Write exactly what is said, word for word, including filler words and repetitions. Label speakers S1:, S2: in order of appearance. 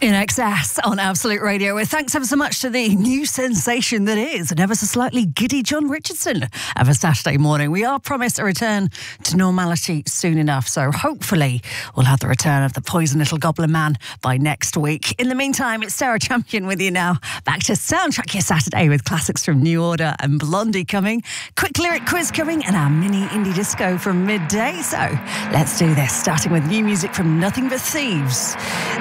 S1: In Excess on Absolute Radio. Well, thanks ever so much to the new sensation that is an ever so slightly giddy John Richardson of a Saturday morning. We are promised a return to normality soon enough, so hopefully we'll have the return of the Poison Little Goblin Man by next week. In the meantime, it's Sarah Champion with you now. Back to Soundtrack Your Saturday with classics from New Order and Blondie coming, quick lyric quiz coming, and our mini indie disco from midday. So let's do this, starting with new music from Nothing But Thieves.